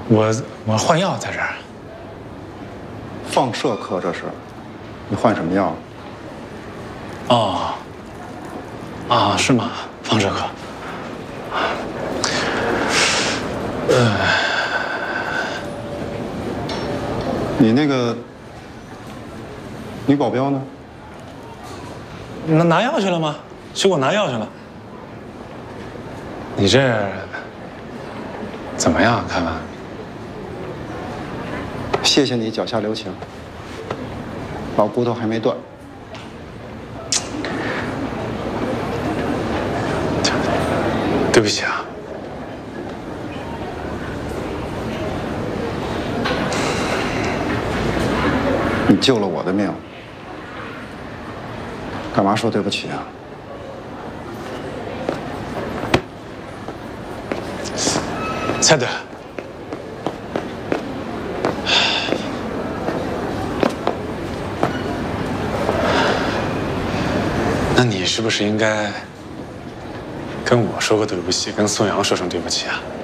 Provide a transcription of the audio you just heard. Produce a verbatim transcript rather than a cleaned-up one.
我我换药在这儿。 放射科这是？你换什么药？ 哦。啊，是吗？放射科。呃， 你那个女保镖呢？ 拿拿药去了吗？去给我拿药去了。你这怎么样，凯文？ 谢谢你脚下留情，老骨头还没断。 对不起啊。 你救了我的命，干嘛说对不起啊？ 猜对了。那你是不是应该跟我说个对不起，跟宋阳说声对不起啊？